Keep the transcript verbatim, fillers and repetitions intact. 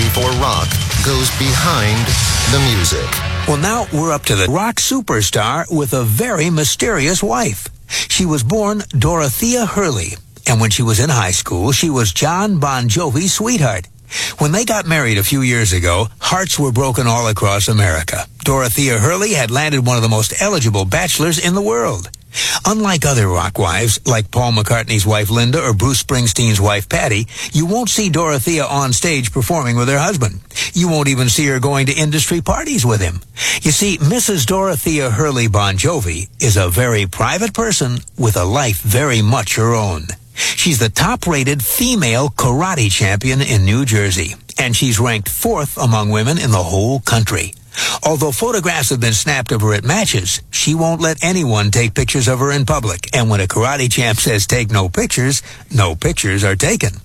before rock goes behind the music. Well, now we're up to the rock superstar with a very mysterious wife. She was born Dorothea Hurley, and when she was in high school, she was John Bon Jovi's sweetheart. When they got married a few years ago, hearts were broken all across America. Dorothea Hurley had landed one of the most eligible bachelors in the world. Unlike other rock wives, like Paul McCartney's wife Linda or Bruce Springsteen's wife Patty, you won't see Dorothea on stage performing with her husband. You won't even see her going to industry parties with him. You see, Missus Dorothea Hurley Bon Jovi is a very private person with a life very much her own. She's the top-rated female karate champion in New Jersey, and she's ranked fourth among women in the whole country. Although photographs have been snapped of her at matches, she won't let anyone take pictures of her in public, and when a karate champ says take no pictures, no pictures are taken.